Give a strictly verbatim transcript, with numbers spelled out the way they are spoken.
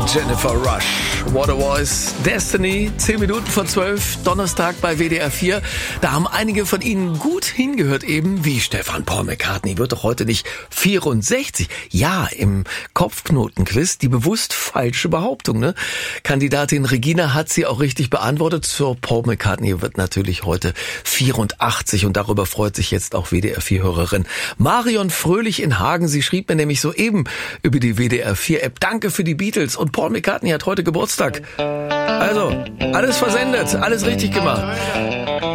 Jennifer Rush, What a Voice, Destiny, zehn Minuten vor zwölf, Donnerstag bei W D R vier. Da haben einige von Ihnen gut hingehört eben, wie Stefan Paul McCartney wird doch heute nicht vierundsechzig. Ja, im Kopfknotenquiz die bewusst falsche Behauptung, ne? Kandidatin Regina hat sie auch richtig beantwortet. Sir Paul McCartney wird natürlich heute vierundachtzig und darüber freut sich jetzt auch W D R vier-Hörerin Marion Fröhlich in Hagen. Sie schrieb mir nämlich soeben über die W D R vier-App, danke für die Beatles und Paul McCartney hat heute Geburtstag. Also, alles versendet, alles richtig gemacht.